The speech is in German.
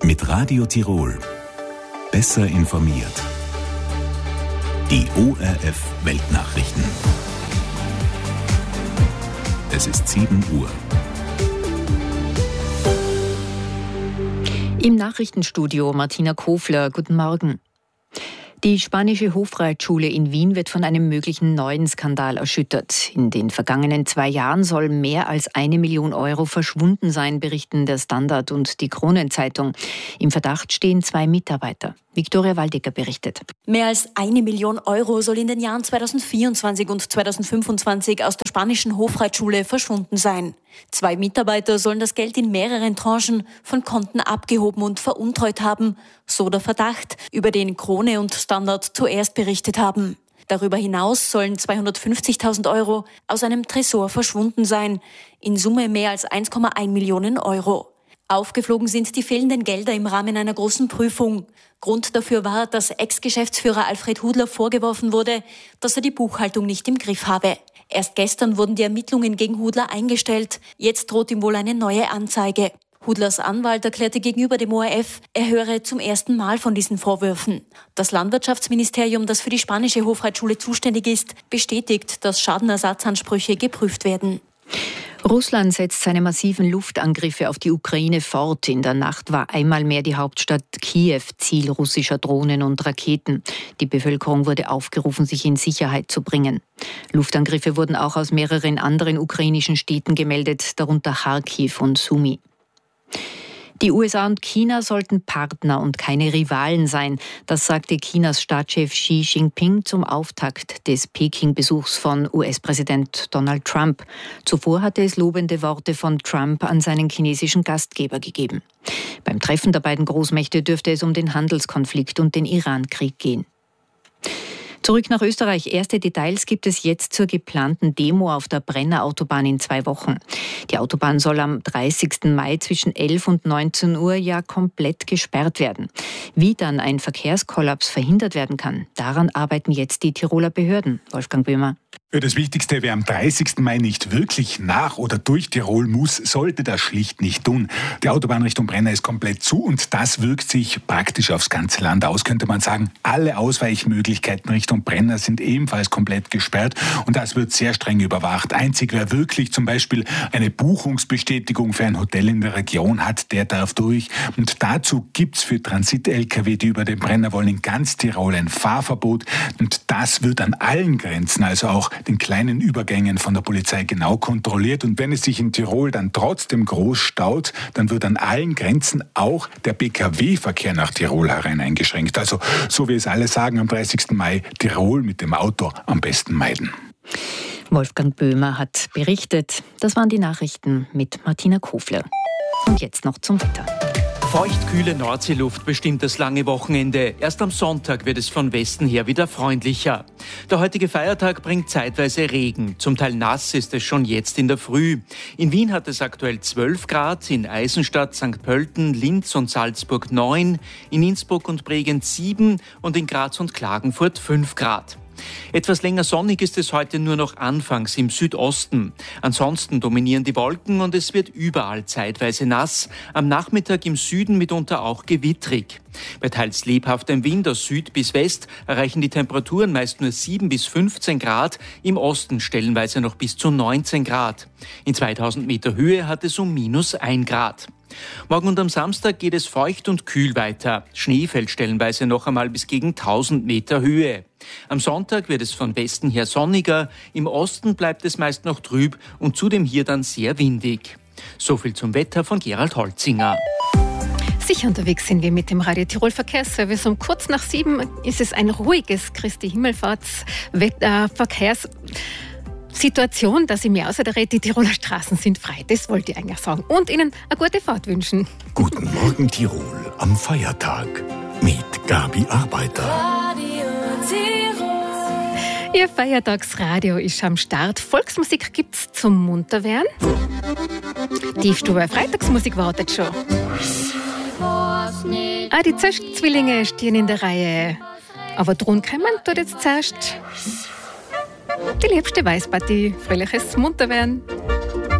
Mit Radio Tirol. Besser informiert. Die ORF Weltnachrichten. Es ist 7 Uhr. Im Nachrichtenstudio Martina Kofler. Guten Morgen. Die spanische Hofreitschule in Wien wird von einem möglichen neuen Skandal erschüttert. In den vergangenen 2 Jahren soll mehr als 1 Million Euro verschwunden sein, berichten der Standard und die Kronenzeitung. Im Verdacht stehen 2 Mitarbeiter. Viktoria Waldecker berichtet. Mehr als 1 Million Euro soll in den Jahren 2024 und 2025 aus der spanischen Hofreitschule verschwunden sein. 2 Mitarbeiter sollen das Geld in mehreren Tranchen von Konten abgehoben und veruntreut haben, so der Verdacht, über den Krone und Standard zuerst berichtet haben. Darüber hinaus sollen 250.000 Euro aus einem Tresor verschwunden sein, in Summe mehr als 1,1 Millionen Euro. Aufgeflogen sind die fehlenden Gelder im Rahmen einer großen Prüfung. Grund dafür war, dass Ex-Geschäftsführer Alfred Hudler vorgeworfen wurde, dass er die Buchhaltung nicht im Griff habe. Erst gestern wurden die Ermittlungen gegen Hudler eingestellt. Jetzt droht ihm wohl eine neue Anzeige. Hudlers Anwalt erklärte gegenüber dem ORF, er höre zum ersten Mal von diesen Vorwürfen. Das Landwirtschaftsministerium, das für die spanische Hofreitschule zuständig ist, bestätigt, dass Schadenersatzansprüche geprüft werden. Russland setzt seine massiven Luftangriffe auf die Ukraine fort. In der Nacht war einmal mehr die Hauptstadt Kiew Ziel russischer Drohnen und Raketen. Die Bevölkerung wurde aufgerufen, sich in Sicherheit zu bringen. Luftangriffe wurden auch aus mehreren anderen ukrainischen Städten gemeldet, darunter Kharkiv und Sumy. Die USA und China sollten Partner und keine Rivalen sein. Das sagte Chinas Staatschef Xi Jinping zum Auftakt des Peking-Besuchs von US-Präsident Donald Trump. Zuvor hatte es lobende Worte von Trump an seinen chinesischen Gastgeber gegeben. Beim Treffen der beiden Großmächte dürfte es um den Handelskonflikt und den Iran-Krieg gehen. Zurück nach Österreich. Erste Details gibt es jetzt zur geplanten Demo auf der Brenner Autobahn in 2 Wochen. Die Autobahn soll am 30. Mai zwischen 11 und 19 Uhr ja komplett gesperrt werden. Wie dann ein Verkehrskollaps verhindert werden kann, daran arbeiten jetzt die Tiroler Behörden. Wolfgang Böhmer. Das Wichtigste, wer am 30. Mai nicht wirklich nach oder durch Tirol muss, sollte das schlicht nicht tun. Die Autobahn Richtung Brenner ist komplett zu und das wirkt sich praktisch aufs ganze Land aus, könnte man sagen. Alle Ausweichmöglichkeiten Richtung Brenner sind ebenfalls komplett gesperrt und das wird sehr streng überwacht. Einzig wer wirklich zum Beispiel eine Buchungsbestätigung für ein Hotel in der Region hat, der darf durch. Und dazu gibt's für Transit-Lkw, die über den Brenner wollen, in ganz Tirol ein Fahrverbot. Und das wird an allen Grenzen, also auch den kleinen Übergängen von der Polizei genau kontrolliert. Und wenn es sich in Tirol dann trotzdem groß staut, dann wird an allen Grenzen auch der Pkw-Verkehr nach Tirol herein eingeschränkt. Also so wie es alle sagen, am 30. Mai Tirol mit dem Auto am besten meiden. Wolfgang Böhmer hat berichtet. Das waren die Nachrichten mit Martina Kofler. Und jetzt noch zum Wetter. Feuchtkühle Nordseeluft bestimmt das lange Wochenende. Erst am Sonntag wird es von Westen her wieder freundlicher. Der heutige Feiertag bringt zeitweise Regen. Zum Teil nass ist es schon jetzt in der Früh. In Wien hat es aktuell 12 Grad, in Eisenstadt, St. Pölten, Linz und Salzburg 9, in Innsbruck und Bregenz 7 und in Graz und Klagenfurt 5 Grad. Etwas länger sonnig ist es heute nur noch anfangs im Südosten. Ansonsten dominieren die Wolken und es wird überall zeitweise nass. Am Nachmittag im Süden mitunter auch gewittrig. Bei teils lebhaftem Wind aus Süd bis West erreichen die Temperaturen meist nur 7 bis 15 Grad, im Osten stellenweise noch bis zu 19 Grad. In 2000 Meter Höhe hat es um -1 Grad. Morgen und am Samstag geht es feucht und kühl weiter. Schnee fällt stellenweise noch einmal bis gegen 1000 Meter Höhe. Am Sonntag wird es von Westen her sonniger, im Osten bleibt es meist noch trüb und zudem hier dann sehr windig. So viel zum Wetter von Gerald Holzinger. Sicher unterwegs sind wir mit dem Radio Tirol Verkehrsservice. Um kurz nach 7 ist es ein ruhiges Christi Himmelfahrts-Verkehrssituation, dass ich mir außerdem die Tiroler Straßen sind frei. Das wollte ich eigentlich sagen. Und Ihnen eine gute Fahrt wünschen. Guten Morgen Tirol am Feiertag mit Gabi Arbeiter. Ihr Feiertagsradio ist am Start. Volksmusik gibt's zum Munterwerden. Die Stube Freitagsmusik wartet schon. Die Zösch-Zwillinge stehen in der Reihe. Aber drum kommen tut jetzt zuerst die liebste Weißpartie. Fröhliches Munterwerden.